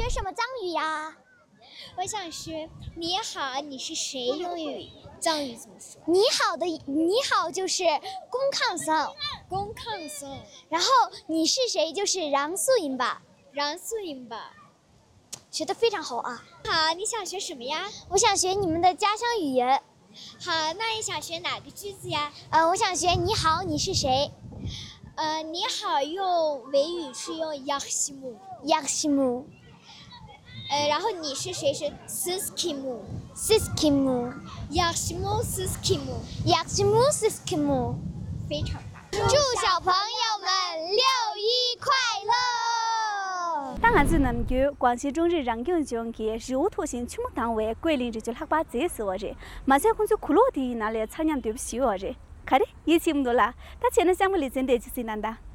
学什么藏语呀？ 我想学你好，你是谁？用语藏语怎么说？ 你好就是公抗桑， 公抗松， 然后你是谁就是让素音吧， 让素音吧。 学得非常好啊！ 好，你想学什么呀？ 我想学你们的家乡语言。 好，那你想学哪个句子呀？ 我想学你好，你是谁？ 你好用维语是用yaxhimu， yaxhimu。 然后你是谁是 siskimu， siskimu， yaxhimu siskimu， yaxhimu siskimu， 非常棒。 祝小朋友们6·1快乐！ 当然，咱就广西中日让用中给肉土性全部单位桂林这就학바这是我这，马上工作苦劳的那里参加对不起我这，看的也听不懂啦，他前头项目里真的就是难的。